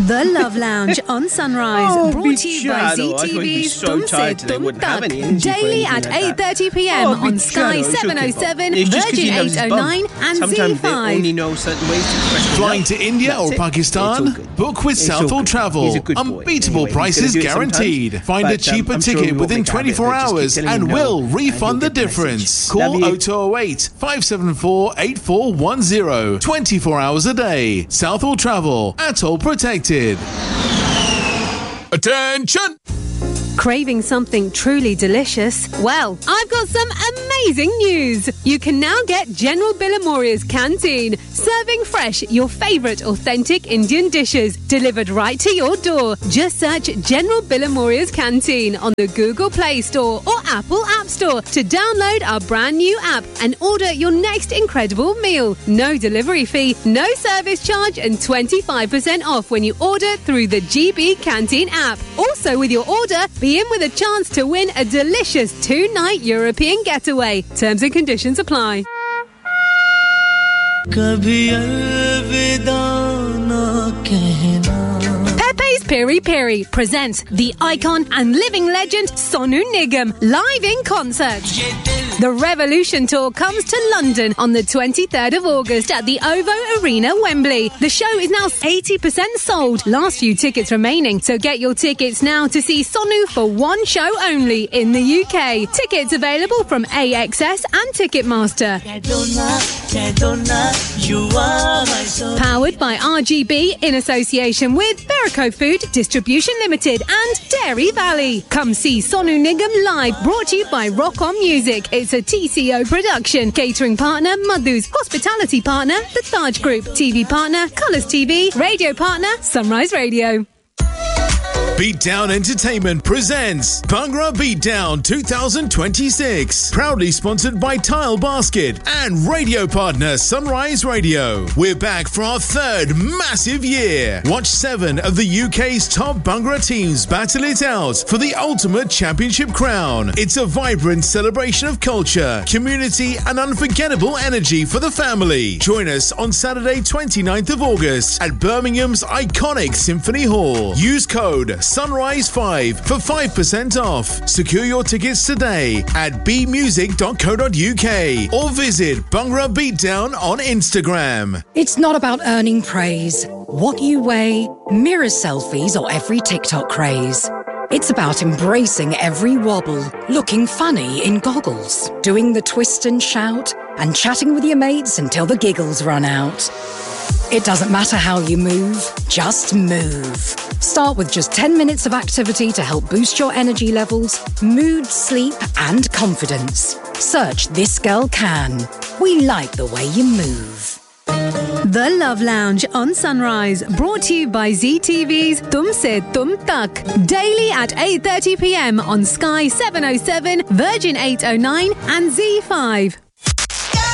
The Love Lounge on Sunrise, brought to you by ZTV's Tumse Tumtak, daily at 8:30 p.m. on Sky 707, Virgin 809 and Sometimes they Z5. only know certain ways to express their Flying love. to India That's or it. Pakistan? It's all good. Book with It's all Southall good. Travel. He's a good boy. Unbeatable Anyway, prices he's gonna do it guaranteed. sometimes, Find a but, cheaper I'm sure ticket we within won't make a 24 habit, but hours just keep telling and him we'll no, refund the and he'll get the difference. message. Call Love you. 0208 574 8410. 24 hours a day. Southall Travel. Atoll protected. Attention! Craving something truly delicious? Well, I've got some amazing news. You can now get General Billamoria's Canteen, serving fresh your favourite authentic Indian dishes, delivered right to your door. Just search General Billamoria's Canteen on the Google Play Store or Apple App Store to download our brand new app and order your next incredible meal. No delivery fee, no service charge, and 25% off when you order through the GB Canteen app. Also, with your order, be in with a chance to win a delicious 2-night European getaway. Terms and conditions apply. Pepe's Peri Peri presents the icon and living legend Sonu Nigam live in concert. The Revolution Tour comes to London on the 23rd of August at the OVO Arena, Wembley. The show is now 80% sold. Last few tickets remaining, so get your tickets now to see Sonu for one show only in the UK. Tickets available from AXS and Ticketmaster. Powered by RGB in association with Verico Food Distribution Limited and Dairy Valley. Come see Sonu Nigam live, brought to you by Rock On Music. It's a TCO production. Catering partner, Madhu's. Hospitality partner, The Taj Group. TV partner, Colours TV. Radio partner, Sunrise Radio. Beatdown Entertainment presents Bhangra Beatdown 2026. Proudly sponsored by Tile Basket and radio partner Sunrise Radio. We're back for our third massive year. Watch 7 of the UK's top Bhangra teams battle it out for the ultimate championship crown. It's a vibrant celebration of culture, community and unforgettable energy for the family. Join us on Saturday 29th of August at Birmingham's iconic Symphony Hall. Use code Sunrise5 for 5% off. Secure your tickets today at bmusic.co.uk or visit Bhangra Beatdown on Instagram. It's not about earning praise, what you weigh, mirror selfies, or every TikTok craze. It's about embracing every wobble, looking funny in goggles, doing the twist and shout, and chatting with your mates until the giggles run out. It doesn't matter how you move, just move. Start with just 10 minutes of activity to help boost your energy levels, mood, sleep, and confidence. Search This Girl Can. We like the way you move. The Love Lounge on Sunrise, brought to you by ZTV's Tumse Tumtak, daily at 8:30 p.m. on Sky 707, Virgin 809 and Z5.